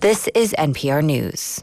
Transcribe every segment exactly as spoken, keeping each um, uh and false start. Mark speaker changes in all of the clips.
Speaker 1: This is N P R News.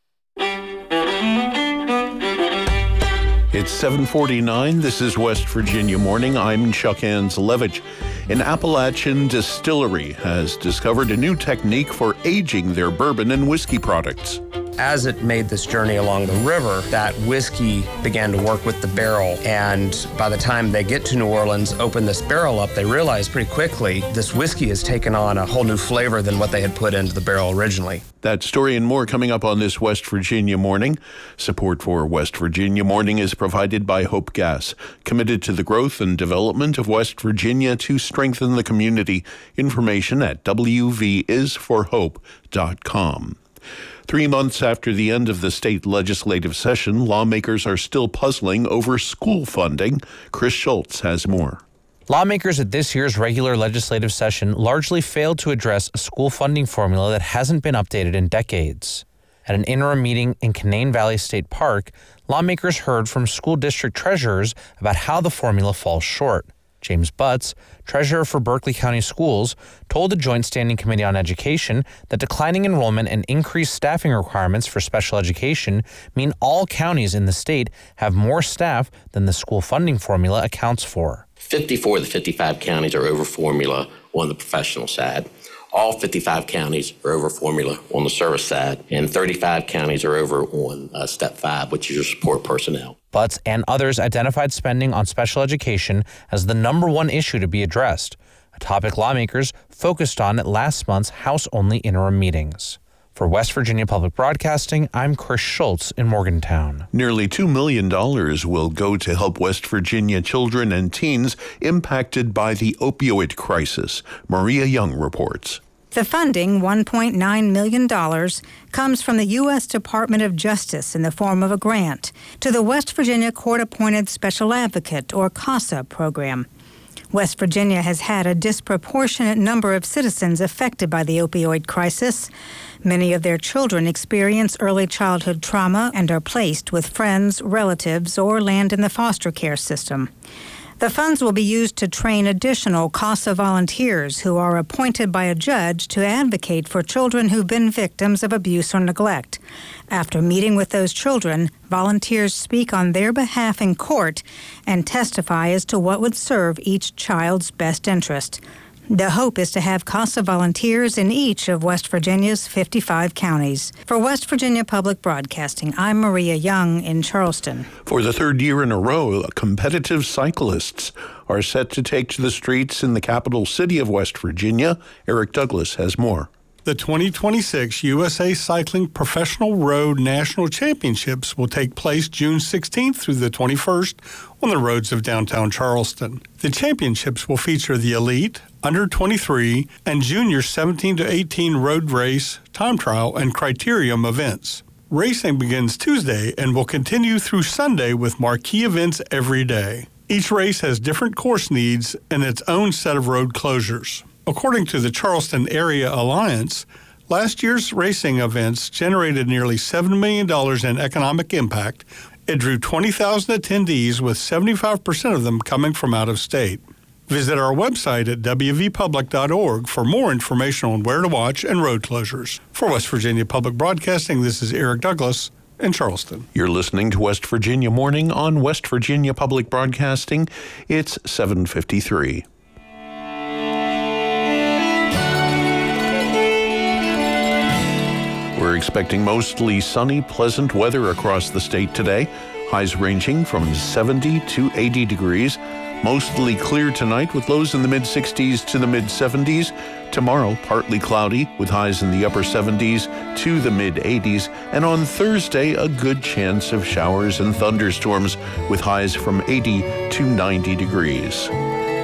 Speaker 2: It's seven forty-nine. This is West Virginia Morning. I'm Chuck Anslevich. An Appalachian distillery has discovered a new technique for aging their bourbon and whiskey products.
Speaker 3: As it made this journey along the river, that whiskey began to work with the barrel. And by the time they get to New Orleans, open this barrel up, they realize pretty quickly this whiskey has taken on a whole new flavor than what they had put into the barrel originally.
Speaker 2: That story and more coming up on this West Virginia Morning. Support for West Virginia Morning is provided by Hope Gas, committed to the growth and development of West Virginia to strengthen the community. Information at w v is for hope dot com. Three months after the end of the state legislative session, lawmakers are still puzzling over school funding. Chris Schultz has more.
Speaker 4: Lawmakers at this year's regular legislative session largely failed to address a school funding formula that hasn't been updated in decades. At an interim meeting in Canaan Valley State Park, lawmakers heard from school district treasurers about how the formula falls short. James Butts, treasurer for Berkeley County Schools, told the Joint Standing Committee on Education that declining enrollment and increased staffing requirements for special education mean all counties in the state have more staff than the school funding formula accounts for.
Speaker 5: fifty-four of the fifty-five counties are over formula on the professional side. All fifty-five counties are over formula on the service side, and thirty-five counties are over on uh, step five, which is your support personnel.
Speaker 4: Butts and others identified spending on special education as the number one issue to be addressed, a topic lawmakers focused on at last month's House-only interim meetings. For West Virginia Public Broadcasting, I'm Chris Schultz in Morgantown.
Speaker 2: Nearly two million dollars will go to help West Virginia children and teens impacted by the opioid crisis. Maria Young reports.
Speaker 6: The funding, one point nine million dollars, comes from the U S Department of Justice in the form of a grant to the West Virginia Court-Appointed Special Advocate, or CASA, program. West Virginia has had a disproportionate number of citizens affected by the opioid crisis. Many of their children experience early childhood trauma and are placed with friends, relatives, or land in the foster care system. The funds will be used to train additional CASA volunteers who are appointed by a judge to advocate for children who've been victims of abuse or neglect. After meeting with those children, volunteers speak on their behalf in court and testify as to what would serve each child's best interest. The hope is to have CASA volunteers in each of West Virginia's fifty-five counties. For West Virginia Public Broadcasting, I'm Maria Young in Charleston.
Speaker 2: For the third year in a row, competitive cyclists are set to take to the streets in the capital city of West Virginia. Eric Douglas has more.
Speaker 7: The twenty twenty-six U S A Cycling Professional Road National Championships will take place June sixteenth through the twenty-first on the roads of downtown Charleston. The championships will feature the elite, under twenty-three, and junior seventeen to eighteen road race, time trial, and criterium events. Racing begins Tuesday and will continue through Sunday with marquee events every day. Each race has different course needs and its own set of road closures. According to the Charleston Area Alliance, last year's racing events generated nearly seven million dollars in economic impact. It drew twenty thousand attendees, with seventy-five percent of them coming from out of state. Visit our website at w v public dot org for more information on where to watch and road closures. For West Virginia Public Broadcasting, this is Eric Douglas in Charleston.
Speaker 2: You're listening to West Virginia Morning on West Virginia Public Broadcasting. It's seven fifty-three. We're expecting mostly sunny, pleasant weather across the state today. Highs ranging from seventy to eighty degrees. Mostly clear tonight with lows in the mid-sixties to the mid-seventies. Tomorrow, partly cloudy with highs in the upper seventies to the mid-eighties. And on Thursday, a good chance of showers and thunderstorms with highs from eighty to ninety degrees.